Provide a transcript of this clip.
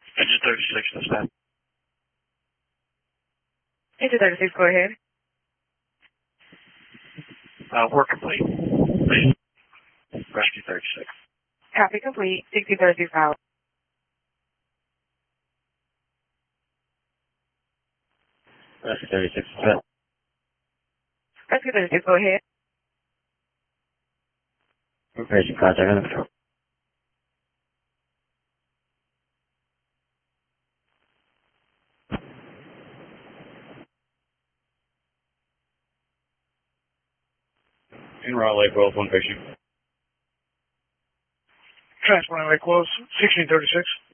Engine 36, this time. Engine 36, go ahead. Work complete. Rescue 36. Copy complete. 6036 out. Rescue 36, set. Rescue 36, go ahead. Preparation contact on the patrol. In Raw Lake, World 1 patient. Transport Lake Wolves, 1636.